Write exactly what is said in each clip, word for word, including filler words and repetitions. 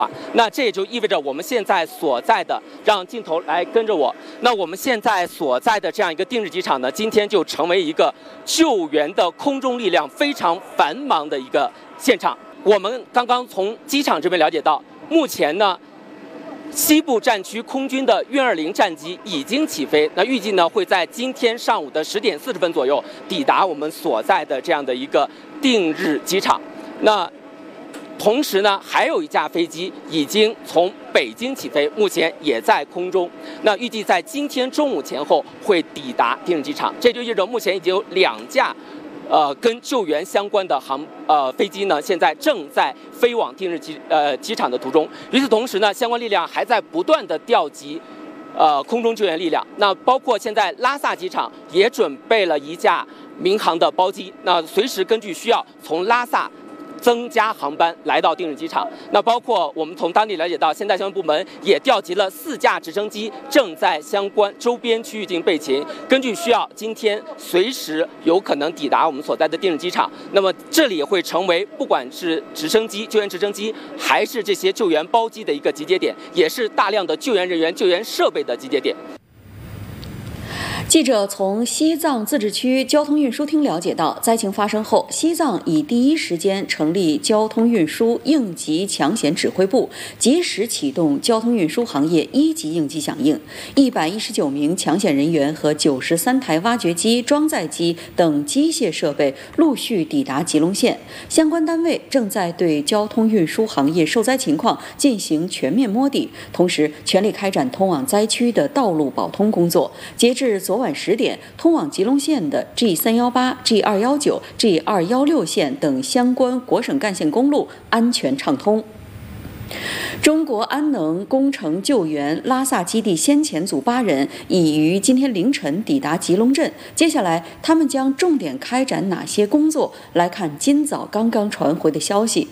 啊，那这也就意味着我们现在所在的，让镜头来跟着我。那我们现在所在的这样一个定日机场呢，今天就成为一个救援的空中力量非常繁忙的一个现场。我们刚刚从机场这边了解到，目前呢，西部战区空军的运二零战机已经起飞，那预计呢会在今天上午的十点四十分左右抵达我们所在的这样的一个定日机场。那同时呢，还有一架飞机已经从北京起飞，目前也在空中。那预计在今天中午前后会抵达定日机场。这就意味着目前已经有两架，呃，跟救援相关的航呃飞机呢，现在正在飞往定日机呃机场的途中。与此同时呢，相关力量还在不断的调集，呃，空中救援力量。那包括现在拉萨机场也准备了一架民航的包机，那随时根据需要从拉萨增加航班来到定日机场。那包括我们从当地了解到，现在相关部门也调集了四架直升机，正在相关周边区域进行备勤，根据需要，今天随时有可能抵达我们所在的定日机场。那么这里会成为不管是直升机、救援直升机，还是这些救援包机的一个集结点，也是大量的救援人员、救援设备的集结点。 记者从西藏自治区交通运输厅了解到，灾情发生后，西藏已第一时间成立交通运输应急抢险指挥部，及时启动交通运输行业一级应急响应。一百一十九名抢险人员和九十三台挖掘机、装载机等机械设备陆续抵达吉隆县，相关单位正在对交通运输行业受灾情况进行全面摸底，同时全力开展通往灾区的道路保通工作。截至昨晚十点，通往吉隆县的 G 三一八、G 二一九、G 二一六线等相关国省干线公路安全畅通。中国安能工程救援拉萨基地先遣组八人已于今天凌晨抵达吉隆镇，接下来他们将重点开展哪些工作？来看今早刚刚传回的消息。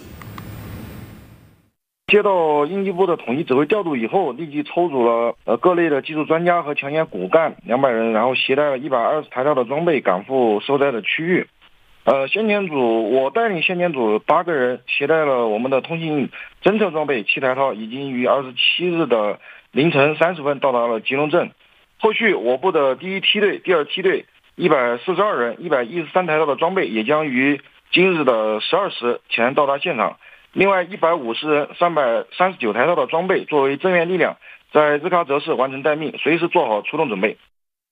接到应急部的统一指挥调度以后，立即抽组了呃各类的技术专家和抢险骨干两百人，然后携带了一百二十台套的装备赶赴受灾的区域。呃，先遣组我带领先遣组八个人，携带了我们的通信侦测装备七台套，已经于二十七日的凌晨三十分到达了吉隆镇。后续我部的第一梯队、第二梯队一百四十二人、一百一十三台套的装备也将于今日的十二时前到达现场。另外一百五十人、三百三十九台套的装备作为增援力量，在日喀则市完成待命，随时做好出动准备。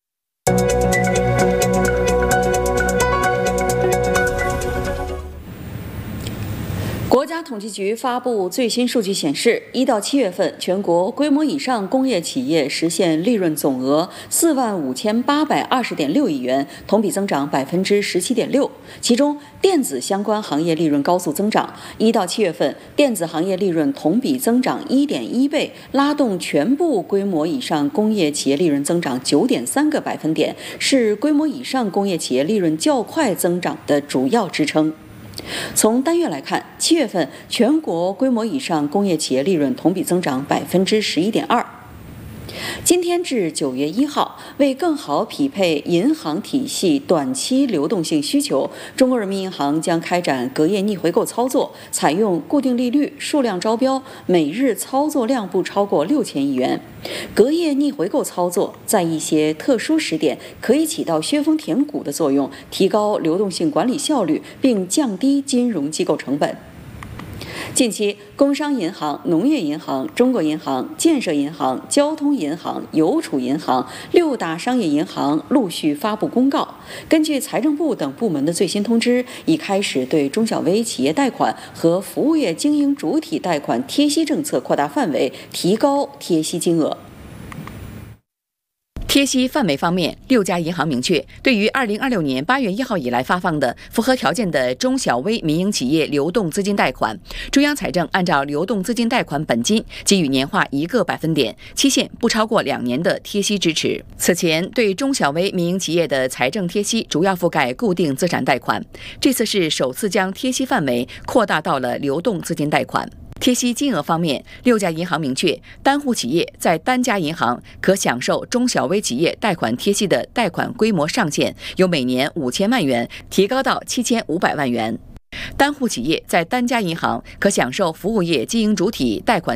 国家统计局发布最新数据显示，一到七月份，全国规模以上工业企业实现利润总额四万五千八百二十点六亿元，同比增长百分之十七点六。其中，电子相关行业利润高速增长，一到七月份，电子行业利润同比增长一点一倍，拉动全部规模以上工业企业利润增长九点三个百分点，是规模以上工业企业利润较快增长的主要支撑。从单月来看，七月份全国规模以上工业企业利润同比增长百分之十一点二。今天至九月一号，为更好匹配银行体系短期流动性需求，中国人民银行将开展隔夜逆回购操作，采用固定利率、数量招标，每日操作量不超过六千亿元。隔夜逆回购操作在一些特殊时点可以起到削峰填谷的作用，提高流动性管理效率，并降低金融机构成本。近期，工商银行、农业银行、中国银行、建设银行、交通银行、邮储银行六大商业银行陆续发布公告，根据财政部等部门的最新通知，已开始对中小微企业贷款和服务业经营主体贷款贴息政策扩大范围，提高贴息金额。 贴息范围方面，六家银行明确，对于二零二六年八月一号以来发放的符合条件的中小微民营企业流动资金贷款，中央财政按照流动资金贷款本金给予年化一个百分点，期限不超过两年的贴息支持。此前对中小微民营企业的财政贴息主要覆盖固定资产贷款，这次是首次将贴息范围扩大到了流动资金贷款。贴息金额方面，六家银行明确，单户企业在单家银行可享受中小微企业贷款贴息的贷款规模上限由每年五千万元提高到七千五百万元。 单户企业在单家银行可享受服务业经营主体贷款